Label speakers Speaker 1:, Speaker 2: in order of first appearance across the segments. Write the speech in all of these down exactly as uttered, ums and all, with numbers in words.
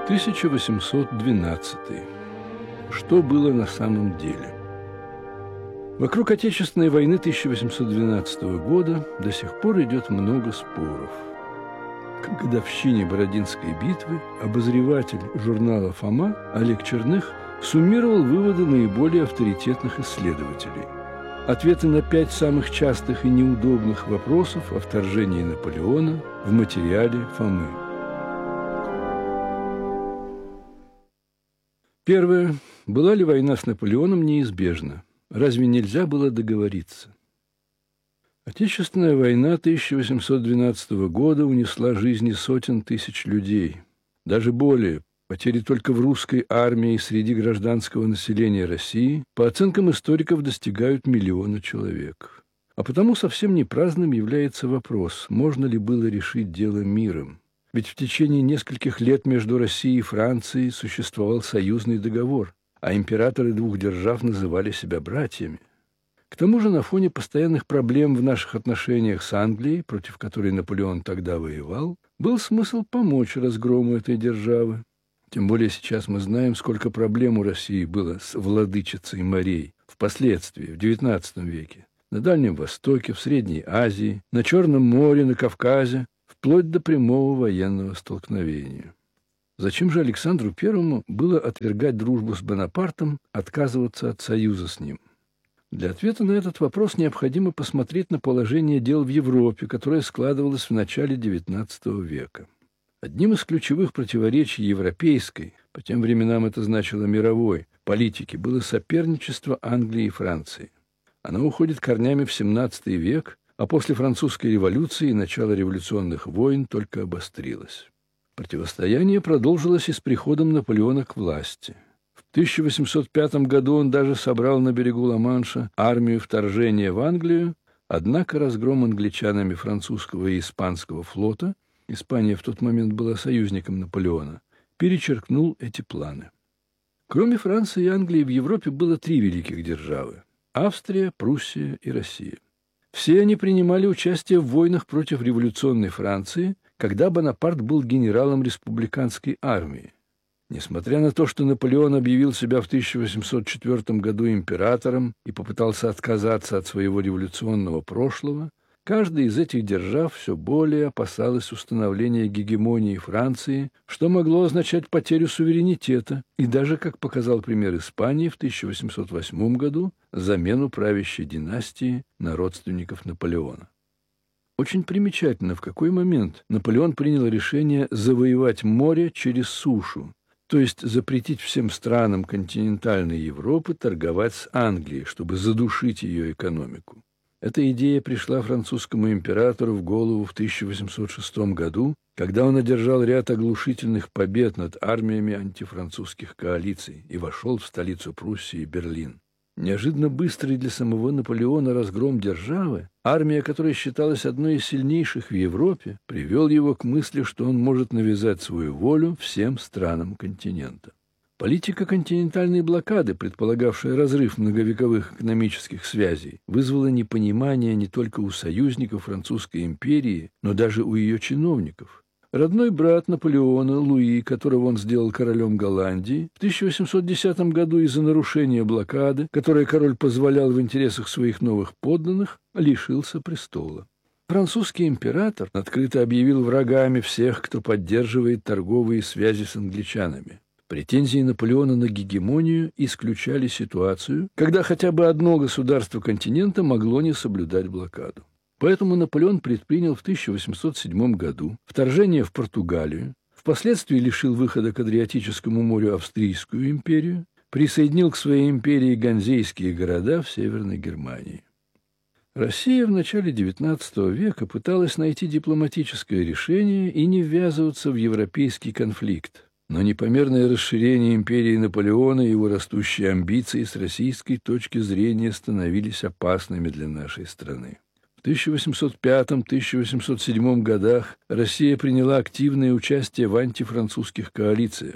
Speaker 1: тысяча восемьсот двенадцатый. Что было на самом деле? Вокруг Отечественной войны тысяча восемьсот двенадцатого года до сих пор идет много споров. К годовщине Бородинской битвы обозреватель журнала «Фома» Олег Черных суммировал выводы наиболее авторитетных исследователей. Ответы на пять самых частых и неудобных вопросов о вторжении Наполеона в материале Фомы. Первое. Была ли война с Наполеоном неизбежна? Разве нельзя было договориться? Отечественная война тысяча восемьсот двенадцатого года унесла жизни сотен тысяч людей. Даже более. Потери только в русской армии и среди гражданского населения России, по оценкам историков, достигают миллиона человек. А потому совсем не праздным является вопрос, можно ли было решить дело миром. Ведь в течение нескольких лет между Россией и Францией существовал союзный договор, а императоры двух держав называли себя братьями. К тому же на фоне постоянных проблем в наших отношениях с Англией, против которой Наполеон тогда воевал, был смысл помочь разгрому этой державы. Тем более сейчас мы знаем, сколько проблем у России было с владычицей морей впоследствии, в девятнадцатом веке, на Дальнем Востоке, в Средней Азии, на Черном море, на Кавказе, вплоть до прямого военного столкновения. Зачем же Александру Первому было отвергать дружбу с Бонапартом, отказываться от союза с ним? Для ответа на этот вопрос необходимо посмотреть на положение дел в Европе, которое складывалось в начале девятнадцатого века. Одним из ключевых противоречий европейской, по тем временам это значило мировой, политики было соперничество Англии и Франции. Оно уходит корнями в семнадцатый век, а после французской революции и начала революционных войн только обострилось. Противостояние продолжилось и с приходом Наполеона к власти. В тысяча восемьсот пятом году он даже собрал на берегу Ла-Манша армию вторжения в Англию, однако разгром англичанами французского и испанского флота, Испания в тот момент была союзником Наполеона, перечеркнул эти планы. Кроме Франции и Англии в Европе было три великих державы – Австрия, Пруссия и Россия. Все они принимали участие в войнах против революционной Франции, когда Бонапарт был генералом республиканской армии. Несмотря на то, что Наполеон объявил себя в тысяча восемьсот четвёртом году императором и попытался отказаться от своего революционного прошлого, каждая из этих держав все более опасалась установления гегемонии Франции, что могло означать потерю суверенитета и даже, как показал пример Испании в тысяча восемьсот восьмом году, замену правящей династии на родственников Наполеона. Очень примечательно, в какой момент Наполеон принял решение завоевать море через сушу, то есть запретить всем странам континентальной Европы торговать с Англией, чтобы задушить ее экономику. Эта идея пришла французскому императору в голову в тысяча восемьсот шестом году, когда он одержал ряд оглушительных побед над армиями антифранцузских коалиций и вошел в столицу Пруссии Берлин. Неожиданно быстрый для самого Наполеона разгром державы, армия которой считалась одной из сильнейших в Европе, привел его к мысли, что он может навязать свою волю всем странам континента. Политика континентальной блокады, предполагавшая разрыв многовековых экономических связей, вызвала непонимание не только у союзников Французской империи, но даже у ее чиновников. Родной брат Наполеона, Луи, которого он сделал королем Голландии, в тысяча восемьсот десятом году из-за нарушения блокады, которое король позволял в интересах своих новых подданных, лишился престола. Французский император открыто объявил врагами всех, кто поддерживает торговые связи с англичанами. Претензии Наполеона на гегемонию исключали ситуацию, когда хотя бы одно государство континента могло не соблюдать блокаду. Поэтому Наполеон предпринял в тысяча восемьсот седьмом году вторжение в Португалию, впоследствии лишил выхода к Адриатическому морю Австрийскую империю, присоединил к своей империи ганзейские города в Северной Германии. Россия в начале девятнадцатого века пыталась найти дипломатическое решение и не ввязываться в европейский конфликт. Но непомерное расширение империи Наполеона и его растущие амбиции с российской точки зрения становились опасными для нашей страны. В тысяча восемьсот пятом — тысяча восемьсот седьмом годах Россия приняла активное участие в антифранцузских коалициях.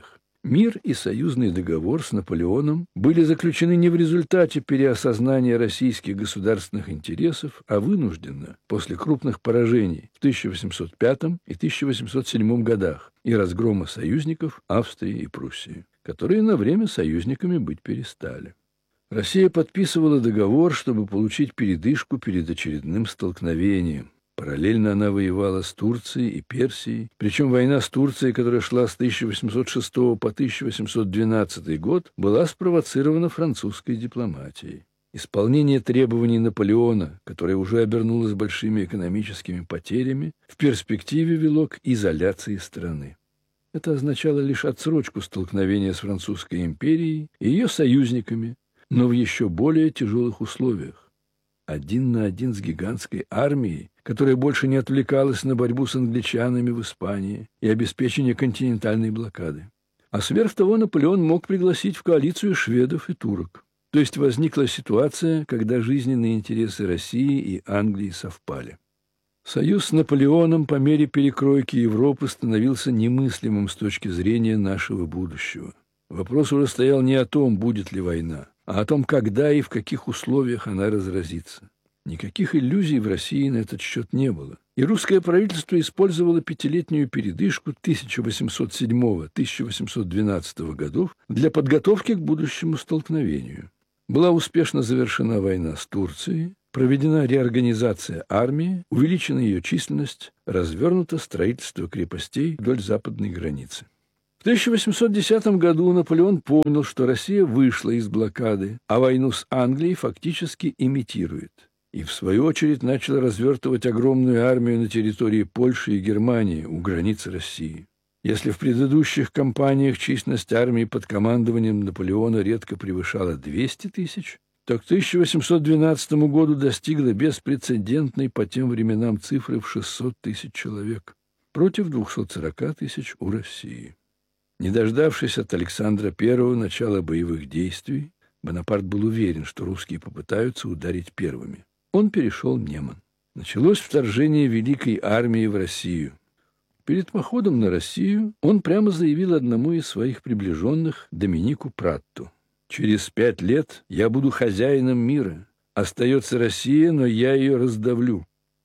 Speaker 1: Мир и союзный договор с Наполеоном были заключены не в результате переосознания российских государственных интересов, а вынужденно, после крупных поражений в тысяча восемьсот пятом и тысяча восемьсот седьмом годах и разгрома союзников Австрии и Пруссии, которые на время союзниками быть перестали. Россия подписывала договор, чтобы получить передышку перед очередным столкновением. Параллельно она воевала с Турцией и Персией, причем война с Турцией, которая шла с тысяча восемьсот шестого по тысяча восемьсот двенадцатый год, была спровоцирована французской дипломатией. Исполнение требований Наполеона, которое уже обернулось большими экономическими потерями, в перспективе вело к изоляции страны. Это означало лишь отсрочку столкновения с Французской империей и ее союзниками, но в еще более тяжелых условиях. Один на один с гигантской армией, которая больше не отвлекалась на борьбу с англичанами в Испании и обеспечение континентальной блокады. А сверх того Наполеон мог пригласить в коалицию шведов и турок. То есть возникла ситуация, когда жизненные интересы России и Англии совпали. Союз с Наполеоном по мере перекройки Европы становился немыслимым с точки зрения нашего будущего. Вопрос уже стоял не о том, будет ли война, а о том, когда и в каких условиях она разразится. Никаких иллюзий в России на этот счет не было. И русское правительство использовало пятилетнюю передышку тысяча восемьсот седьмого — тысяча восемьсот двенадцатого годов для подготовки к будущему столкновению. Была успешно завершена война с Турцией, проведена реорганизация армии, увеличена ее численность, развернуто строительство крепостей вдоль западной границы. В тысяча восемьсот десятом году Наполеон понял, что Россия вышла из блокады, а войну с Англией фактически имитирует. И, в свою очередь, начал развертывать огромную армию на территории Польши и Германии у границ России. Если в предыдущих кампаниях численность армии под командованием Наполеона редко превышала двести тысяч, то к тысяча восемьсот двенадцатому году достигла беспрецедентной по тем временам цифры в шестьсот тысяч человек против двухсот сорока тысяч у России. Не дождавшись от Александра Первого начала боевых действий, Бонапарт был уверен, что русские попытаются ударить первыми. Он перешел Неман. Началось вторжение Великой армии в Россию. Перед походом на Россию он прямо заявил одному из своих приближенных, Доминику Пратту: «Через пять лет я буду хозяином мира. Остается Россия, но я ее раздавлю».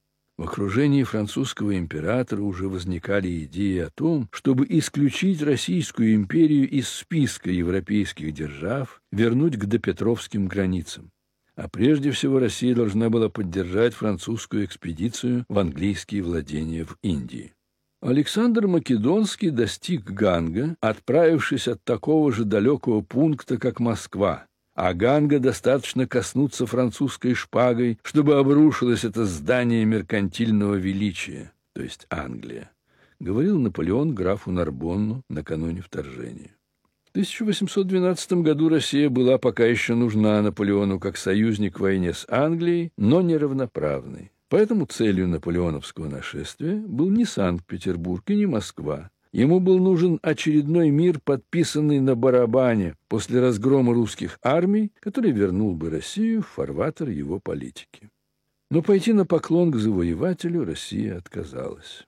Speaker 1: В окружении французского императора уже возникали идеи о том, чтобы исключить Российскую империю из списка европейских держав, вернуть к допетровским границам. А прежде всего Россия должна была поддержать французскую экспедицию в английские владения в Индии. Александр Македонский достиг Ганга, отправившись от такого же далекого пункта, как Москва. А Ганга достаточно коснуться французской шпагой, чтобы обрушилось это здание меркантильного величия, то есть Англия, говорил Наполеон графу Нарбонну накануне вторжения. В тысяча восемьсот двенадцатом году Россия была пока еще нужна Наполеону как союзник в войне с Англией, но неравноправной. Поэтому целью наполеоновского нашествия был не Санкт-Петербург и не Москва. Ему был нужен очередной мир, подписанный на барабане после разгрома русских армий, который вернул бы Россию в фарватер его политики. Но пойти на поклон к завоевателю Россия отказалась.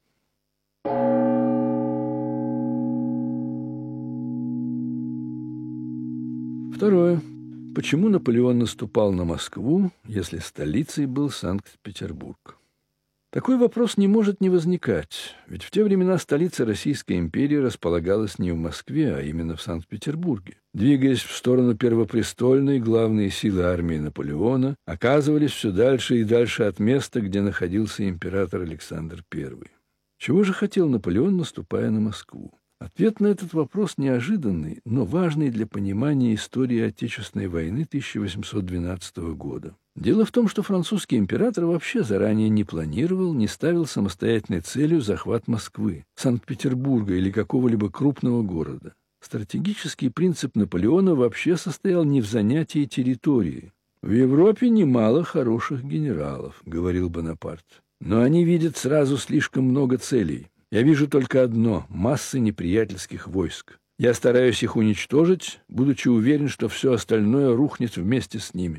Speaker 1: Второе. Почему Наполеон наступал на Москву, если столицей был Санкт-Петербург? Такой вопрос не может не возникать, ведь в те времена столица Российской империи располагалась не в Москве, а именно в Санкт-Петербурге. Двигаясь в сторону Первопрестольной, главные силы армии Наполеона оказывались все дальше и дальше от места, где находился император Александр Первый. Чего же хотел Наполеон, наступая на Москву? Ответ на этот вопрос неожиданный, но важный для понимания истории Отечественной войны тысяча восемьсот двенадцатого года. Дело в том, что французский император вообще заранее не планировал, не ставил самостоятельной целью захват Москвы, Санкт-Петербурга или какого-либо крупного города. Стратегический принцип Наполеона вообще состоял не в занятии территории. «В Европе немало хороших генералов», — говорил Бонапарт, «но они видят сразу слишком много целей. Я вижу только одно — массы неприятельских войск. Я стараюсь их уничтожить, будучи уверен, что все остальное рухнет вместе с ними.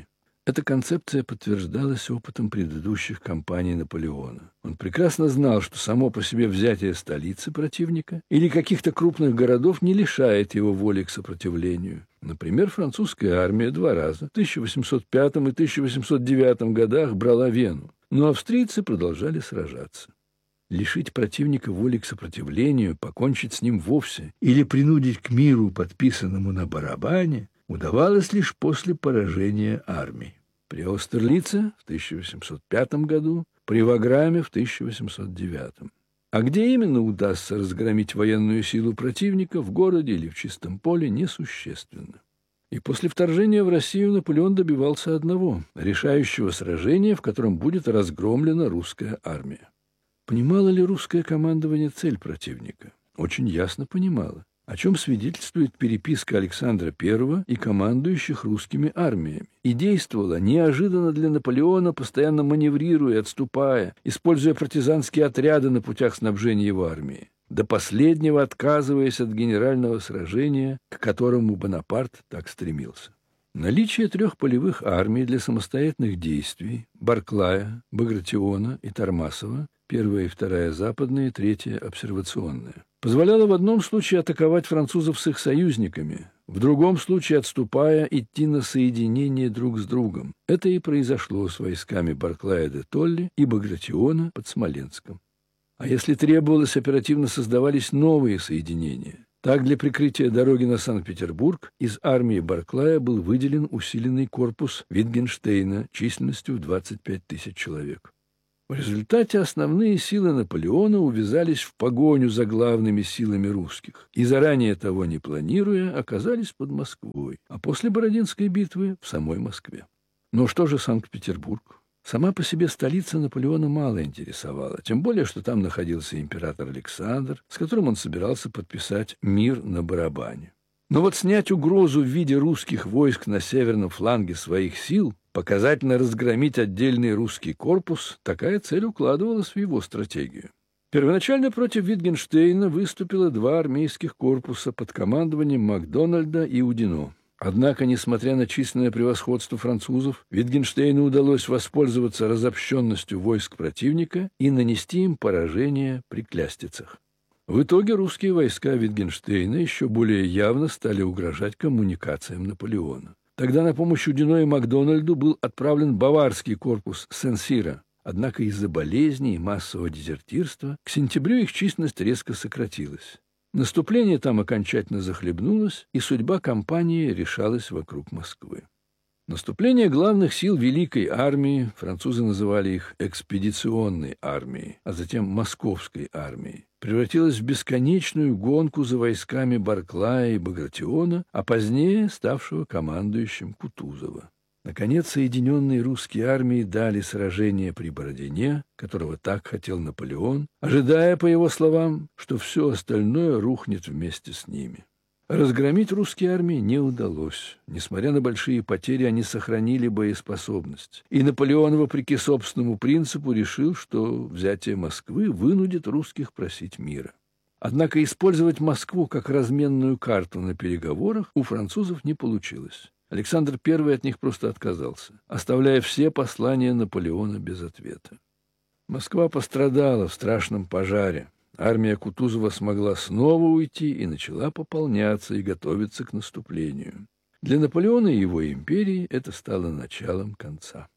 Speaker 1: Эта концепция подтверждалась опытом предыдущих кампаний Наполеона. Он прекрасно знал, что само по себе взятие столицы противника или каких-то крупных городов не лишает его воли к сопротивлению. Например, французская армия два раза в тысяча восемьсот пятом и тысяча восемьсот девятом годах брала Вену, но австрийцы продолжали сражаться. Лишить противника воли к сопротивлению, покончить с ним вовсе или принудить к миру, подписанному на барабане, удавалось лишь после поражения армий. При Аустерлице в тысяча восемьсот пятом году, при Ваграме в тысяча восемьсот девятом. А где именно удастся разгромить военную силу противника, в городе или в чистом поле, несущественно. И после вторжения в Россию Наполеон добивался одного – решающего сражения, в котором будет разгромлена русская армия. Понимало ли русское командование цель противника? Очень ясно понимало, о чем свидетельствует переписка Александра Первого и командующих русскими армиями. И действовала неожиданно для Наполеона, постоянно маневрируя и отступая, используя партизанские отряды на путях снабжения его армии, до последнего отказываясь от генерального сражения, к которому Бонапарт так стремился. Наличие трех полевых армий для самостоятельных действий – Барклая, Багратиона и Тормасова, первая и вторая западные, третья обсервационная – позволяло в одном случае атаковать французов с их союзниками, в другом случае, отступая, идти на соединение друг с другом. Это и произошло с войсками Барклая де Толли и Багратиона под Смоленском. А если требовалось, оперативно создавались новые соединения. Так, для прикрытия дороги на Санкт-Петербург из армии Барклая был выделен усиленный корпус Витгенштейна численностью в двадцать пять тысяч человек. В результате основные силы Наполеона увязались в погоню за главными силами русских и, заранее того не планируя, оказались под Москвой, а после Бородинской битвы в самой Москве. Но что же Санкт-Петербург? Сама по себе столица Наполеона мало интересовала, тем более, что там находился император Александр, с которым он собирался подписать мир на барабане. Но вот снять угрозу в виде русских войск на северном фланге своих сил, показательно разгромить отдельный русский корпус, такая цель укладывалась в его стратегию. Первоначально против Витгенштейна выступило два армейских корпуса под командованием Макдональда и Удино. Однако, несмотря на численное превосходство французов, Витгенштейну удалось воспользоваться разобщенностью войск противника и нанести им поражение при Клястицах. В итоге русские войска Витгенштейна еще более явно стали угрожать коммуникациям Наполеона. Тогда на помощь Удино и Макдональду был отправлен баварский корпус Сен-Сира. Однако из-за болезней и массового дезертирства к сентябрю их численность резко сократилась. Наступление там окончательно захлебнулось, и судьба кампании решалась вокруг Москвы. Наступление главных сил Великой армии, французы называли их экспедиционной армией, а затем Московской армией, превратилось в бесконечную гонку за войсками Барклая и Багратиона, а позднее ставшего командующим Кутузова. Наконец, соединенные русские армии дали сражение при Бородине, которого так хотел Наполеон, ожидая, по его словам, что все остальное рухнет вместе с ними. Разгромить русские армии не удалось. Несмотря на большие потери, они сохранили боеспособность. И Наполеон, вопреки собственному принципу, решил, что взятие Москвы вынудит русских просить мира. Однако использовать Москву как разменную карту на переговорах у французов не получилось. Александр Первый от них просто отказался, оставляя все послания Наполеона без ответа. Москва пострадала в страшном пожаре. Армия Кутузова смогла снова уйти и начала пополняться и готовиться к наступлению. Для Наполеона и его империи это стало началом конца.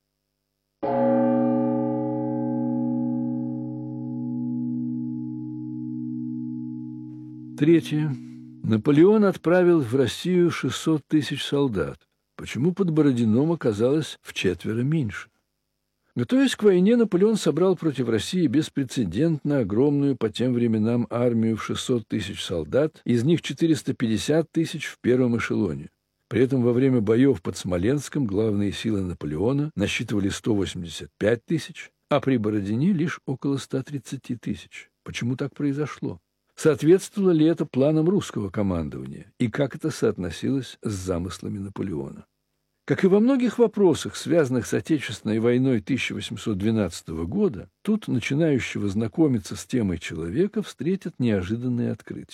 Speaker 1: Третье. Наполеон отправил в Россию шестьсот тысяч солдат. Почему под Бородином оказалось вчетверо меньше? Готовясь к войне, Наполеон собрал против России беспрецедентно огромную по тем временам армию в шестьсот тысяч солдат, из них четыреста пятьдесят тысяч в первом эшелоне. При этом во время боев под Смоленском главные силы Наполеона насчитывали сто восемьдесят пять тысяч, а при Бородине лишь около ста тридцати тысяч. Почему так произошло? Соответствовало ли это планам русского командования, и как это соотносилось с замыслами Наполеона? Как и во многих вопросах, связанных с Отечественной войной тысяча восемьсот двенадцатого года, тут начинающего знакомиться с темой человека встретят неожиданные открытия.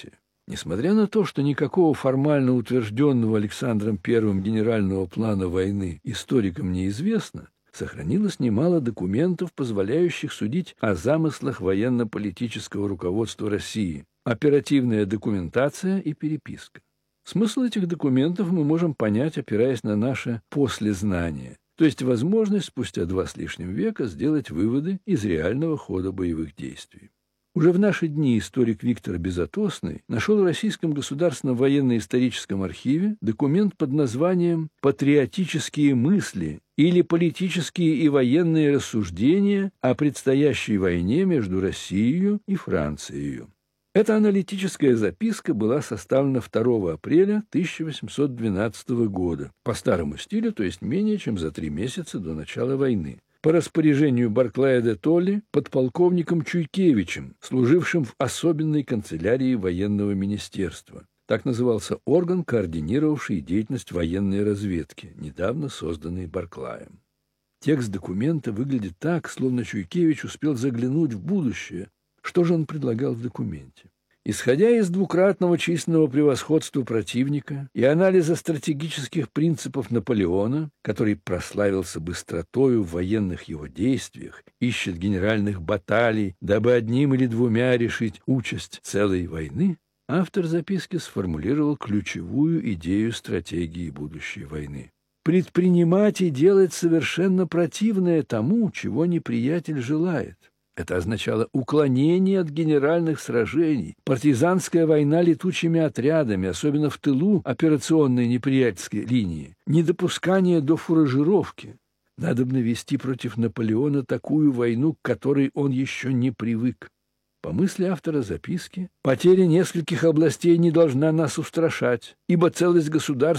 Speaker 1: Несмотря на то, что никакого формально утвержденного Александром Первым генерального плана войны историкам неизвестно, сохранилось немало документов, позволяющих судить о замыслах военно-политического руководства России, оперативная документация и переписка. Смысл этих документов мы можем понять, опираясь на наше послезнание, то есть возможность спустя два с лишним века сделать выводы из реального хода боевых действий. Уже в наши дни историк Виктор Безотосный нашел в Российском государственном военно-историческом архиве документ под названием «Патриотические мысли» или «Политические и военные рассуждения о предстоящей войне между Россией и Францией». Эта аналитическая записка была составлена второго апреля тысяча восемьсот двенадцатого года по старому стилю, то есть менее чем за три месяца до начала войны, по распоряжению Барклая де Толли подполковником Чуйкевичем, служившим в особенной канцелярии военного министерства. Так назывался орган, координировавший деятельность военной разведки, недавно созданный Барклаем. Текст документа выглядит так, словно Чуйкевич успел заглянуть в будущее. Что же он предлагал в документе? Исходя из двукратного численного превосходства противника и анализа стратегических принципов Наполеона, который прославился быстротою в военных его действиях, ищет генеральных баталий, дабы одним или двумя решить участь целой войны, автор записки сформулировал ключевую идею стратегии будущей войны. Предпринимать и делать совершенно противное тому, чего неприятель желает. Это означало уклонение от генеральных сражений, партизанская война летучими отрядами, особенно в тылу операционной неприятельской линии, недопускание до фуражировки. Надобно вести против Наполеона такую войну, к которой он еще не привык. По мысли автора записки, потеря нескольких областей не должна нас устрашать, ибо целость государства